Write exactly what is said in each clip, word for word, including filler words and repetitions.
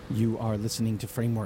You are listening to Framework.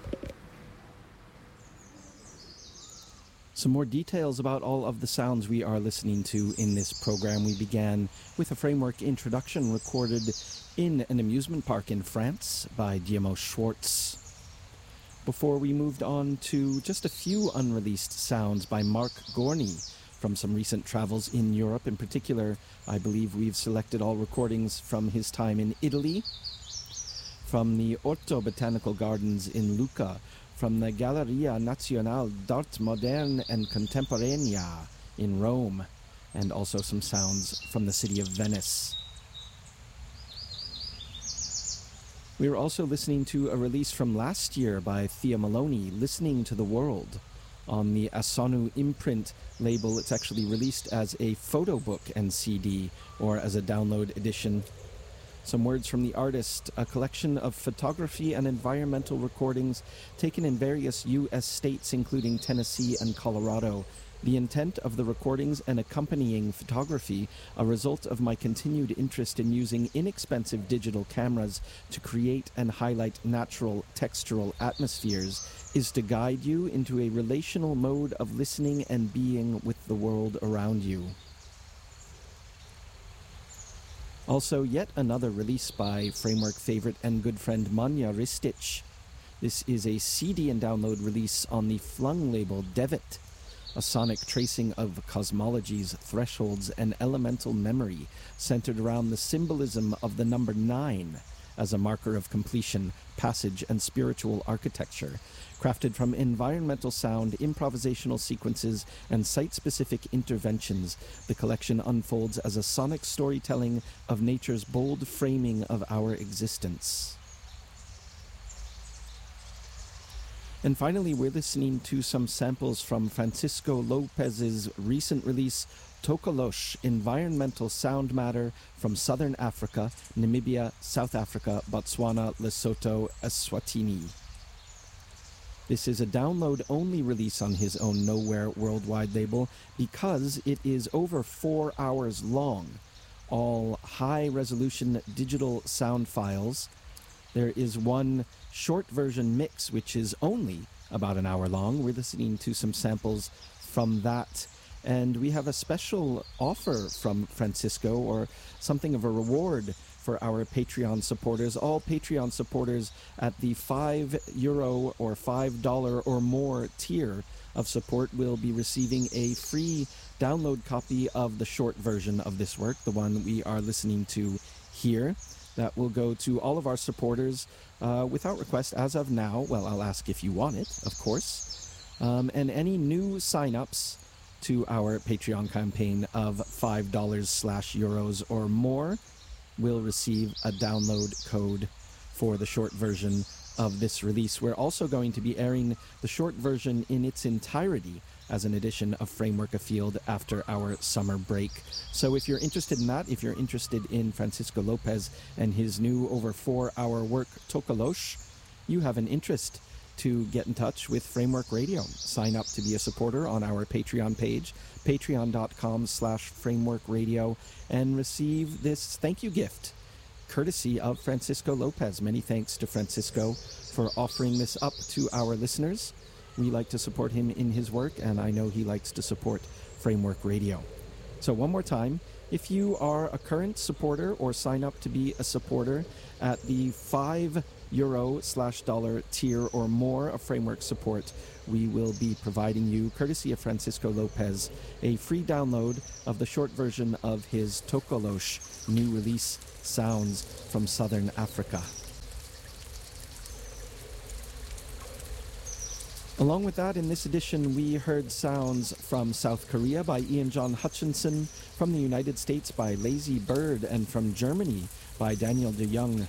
Some more details about all of the sounds we are listening to in this program. We began with a Framework introduction recorded in an amusement park in France by Guillermo Schwartz. Before we moved on to just a few unreleased sounds by Mark Gorney from some recent travels in Europe. In particular, I believe we've selected all recordings from his time in Italy, from the Orto Botanical Gardens in Lucca, from the Galleria Nazionale d'Art Moderne and Contemporanea in Rome, and also some sounds from the city of Venice. We were also listening to a release from last year by Thea Maloney, Listening to the World, on the Asonu imprint label. It's actually released as a photo book and C D, or as a download edition. Some words from the artist: a collection of photography and environmental recordings taken in various U S states, including Tennessee and Colorado. The intent of the recordings and accompanying photography, a result of my continued interest in using inexpensive digital cameras to create and highlight natural textural atmospheres, is to guide you into a relational mode of listening and being with the world around you. Also, yet another release by Framework favorite and good friend Manja Ristic. This is a C D and download release on the Flung label Devit, a sonic tracing of cosmologies, thresholds, and elemental memory centered around the symbolism of the number nine as a marker of completion, passage, and spiritual architecture. Crafted from environmental sound, improvisational sequences, and site-specific interventions, the collection unfolds as a sonic storytelling of nature's bold framing of our existence. And finally, we're listening to some samples from Francisco Lopez's recent release, Tokolosh, Environmental Sound Matter from Southern Africa, Namibia, South Africa, Botswana, Lesotho, Eswatini. This is a download-only release on his own Nowhere Worldwide label because it is over four hours long. All high-resolution digital sound files. There is one short version mix, which is only about an hour long. We're listening to some samples from that. And we have a special offer from Francisco, or something of a reward for our Patreon supporters. All Patreon supporters at the five euro or five dollar or more tier of support will be receiving a free download copy of the short version of this work, the one we are listening to here. That will go to all of our supporters uh, without request as of now. Well, I'll ask if you want it, of course. Um, and any new sign-ups to our Patreon campaign of five dollars slash euros or more will receive a download code for the short version of this release. We're also going to be airing the short version in its entirety as an edition of Framework Afield after our summer break. So if you're interested in that, if you're interested in Francisco Lopez and his new over four-hour work, Tokolosh, you have an interest to get in touch with Framework Radio. Sign up to be a supporter on our Patreon page, patreon.com slash Framework Radio, and receive this thank you gift, courtesy of Francisco Lopez. Many thanks to Francisco for offering this up to our listeners. We like to support him in his work, and I know he likes to support Framework Radio. So one more time, if you are a current supporter or sign up to be a supporter at the five euro slash dollar tier or more of Framework support, we will be providing you, courtesy of Francisco Lopez, a free download of the short version of his Tokolosh new release, Sounds from Southern Africa. Along with that, in this edition, we heard sounds from South Korea by Ian John Hutchinson, from the United States by Lazy Bird, and from Germany by Daniel de Jong.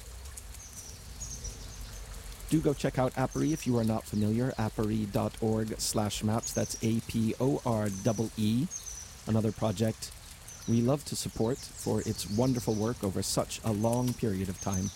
Do go check out Apori if you are not familiar, apori.org slash maps. That's A P O R E E, another project we love to support for its wonderful work over such a long period of time.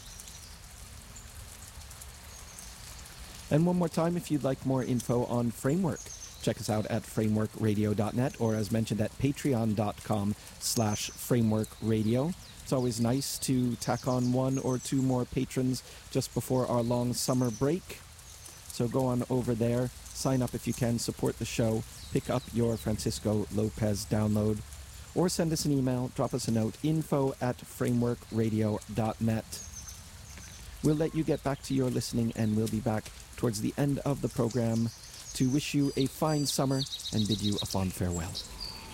And one more time, if you'd like more info on Framework, check us out at framework radio dot net, or as mentioned at patreon.com slash frameworkradio. It's always nice to tack on one or two more patrons just before our long summer break. So go on over there, sign up if you can, support the show, pick up your Francisco Lopez download, or send us an email, drop us a note, info at framework radio dot net. We'll let you get back to your listening, and we'll be back towards the end of the program to wish you a fine summer and bid you a fond farewell.